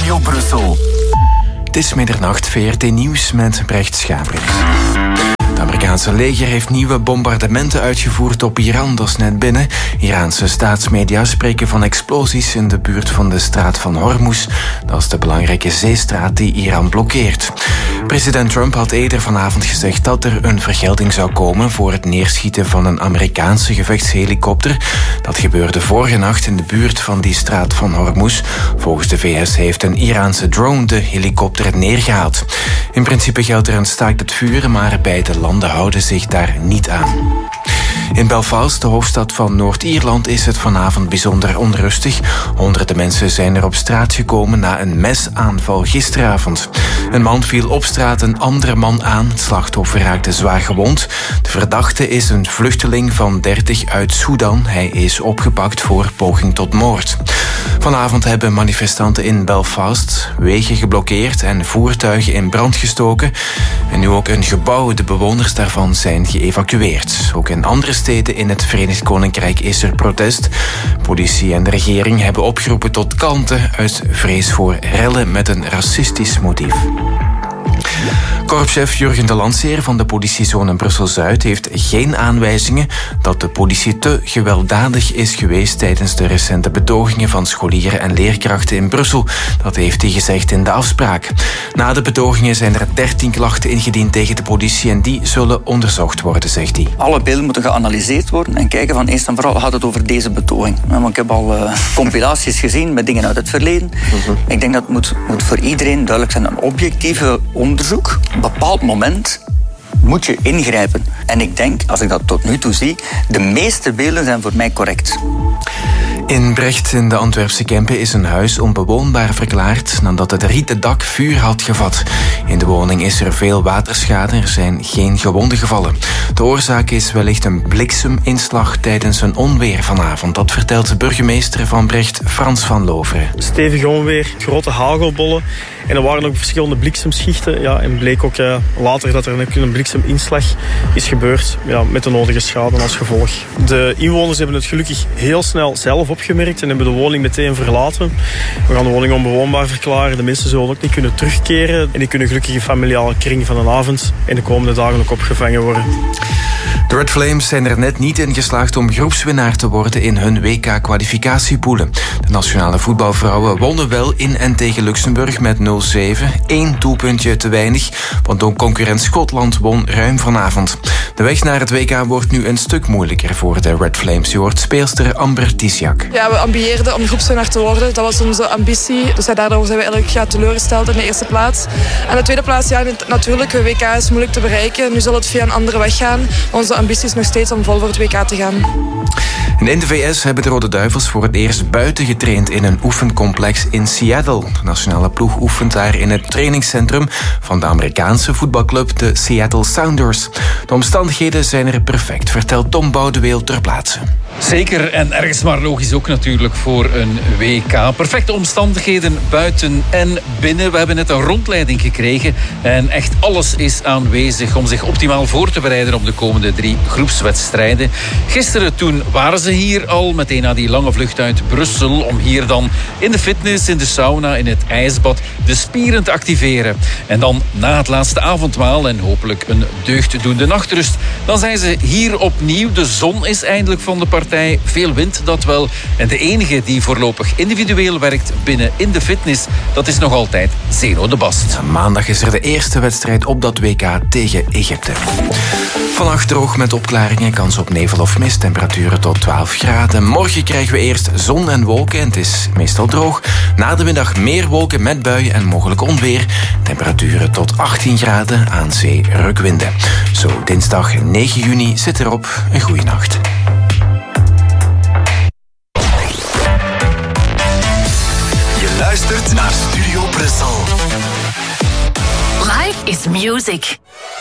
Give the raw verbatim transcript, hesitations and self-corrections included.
Studio Brussel. Het is middernacht, V R T Nieuws met Brecht Schabrings. Het Amerikaanse leger heeft nieuwe bombardementen uitgevoerd op Iran, dat is net binnen. Iraanse staatsmedia spreken van explosies in de buurt van de straat van Hormuz. Dat is de belangrijke zeestraat die Iran blokkeert. President Trump had eerder vanavond gezegd dat er een vergelding zou komen voor het neerschieten van een Amerikaanse gevechtshelikopter. Dat gebeurde vorige nacht in de buurt van die straat van Hormuz. Volgens de V S heeft een Iraanse drone de helikopter neergehaald. In principe geldt er een staakt het vuren, maar beide landen houden zich daar niet aan. In Belfast, de hoofdstad van Noord-Ierland, is het vanavond bijzonder onrustig. Honderden mensen zijn er op straat gekomen na een mesaanval gisteravond. Een man viel op straat een andere man aan. Het slachtoffer raakte zwaar gewond. De verdachte is een vluchteling van dertig uit Sudan. Hij is opgepakt voor poging tot moord. Vanavond hebben manifestanten in Belfast wegen geblokkeerd en voertuigen in brand gestoken. En nu ook een gebouw. De bewoners daarvan zijn geëvacueerd. Ook in andere steden in het Verenigd Koninkrijk is er protest. Politie en de regering hebben opgeroepen tot kalmte uit vrees voor rellen met een racistisch motief. Korpschef Jurgen de Landseer van de politiezone Brussel-Zuid heeft geen aanwijzingen dat de politie te gewelddadig is geweest tijdens de recente betogingen van scholieren en leerkrachten in Brussel. Dat heeft hij gezegd in de afspraak. Na de betogingen zijn er dertien klachten ingediend tegen de politie en die zullen onderzocht worden, zegt hij. Alle beelden moeten geanalyseerd worden en kijken van eerst en vooral gaat het over deze betoging. Want ik heb al uh, compilaties gezien met dingen uit het verleden. Uh-huh. Ik denk dat het moet, moet voor iedereen duidelijk zijn, een objectieve onderzoek. Op een bepaald moment moet je ingrijpen. En ik denk, als ik dat tot nu toe zie, de meeste beelden zijn voor mij correct. In Brecht in de Antwerpse Kempen is een huis onbewoonbaar verklaard nadat het rieten dak vuur had gevat. In de woning is er veel waterschade, er zijn geen gewonden gevallen. De oorzaak is wellicht een blikseminslag tijdens een onweer vanavond. Dat vertelt de burgemeester van Brecht, Frans van Loveren. Stevig onweer, grote hagelbollen. En er waren ook verschillende bliksemschichten. Ja, en bleek ook ja, later dat er een blikseminslag is gebeurd. Ja, met de nodige schade als gevolg. De inwoners hebben het gelukkig heel snel zelf opgemerkt en hebben de woning meteen verlaten. We gaan de woning onbewoonbaar verklaren. De mensen zullen ook niet kunnen terugkeren. En die kunnen gelukkig in familiale kring van een avond en de komende dagen ook opgevangen worden. De Red Flames zijn er net niet in geslaagd om groepswinnaar te worden in hun W K-kwalificatiepoelen. De nationale voetbalvrouwen wonnen wel in en tegen Luxemburg met nul zeven. Eén doelpuntje te weinig, want ook concurrent Schotland won ruim vanavond. De weg naar het W K wordt nu een stuk moeilijker voor de Red Flames. Je hoort speelster Amber Tisiak. Ja, we ambieerden om groepswinnaar te worden. Dat was onze ambitie. Dus ja, daardoor zijn we eigenlijk ja, teleurgesteld in de eerste plaats. En de tweede plaats, ja, natuurlijk, het W K is moeilijk te bereiken. Nu zal het via een andere weg gaan. Onze ambitie is nog steeds om vol voor het W K te gaan. En in de V S hebben de Rode Duivels voor het eerst buiten getraind in een oefencomplex in Seattle. De nationale ploeg oefent daar in het trainingscentrum van de Amerikaanse voetbalclub de Seattle Sounders. De omstandigheden zijn er perfect, vertelt Tom Boudeweel ter plaatse. Zeker, en ergens maar logisch ook natuurlijk voor een W K. Perfecte omstandigheden buiten en binnen. We hebben net een rondleiding gekregen en echt alles is aanwezig om zich optimaal voor te bereiden op de komende drie groepswedstrijden. Gisteren toen waren ze hier al, meteen na die lange vlucht uit Brussel, om hier dan in de fitness, in de sauna, in het ijsbad de spieren te activeren. En dan na het laatste avondmaal en hopelijk een deugddoende nachtrust, dan zijn ze hier opnieuw. De zon is eindelijk van de partij. Veel wind, dat wel. En de enige die voorlopig individueel werkt binnen in de fitness, dat is nog altijd Zeno de Bast. Ja, maandag is er de eerste wedstrijd op dat W K tegen Egypte. Vannacht droog met opklaringen, kans op nevel of mist, temperaturen tot twaalf graden. Morgen krijgen we eerst zon en wolken en het is meestal droog. Na de middag meer wolken met buien en mogelijk onweer. Temperaturen tot achttien graden, aan zee rukwinden. Zo dinsdag negen juni zit erop. Een goeie nacht. Je luistert naar Studio Brussel. Life is music.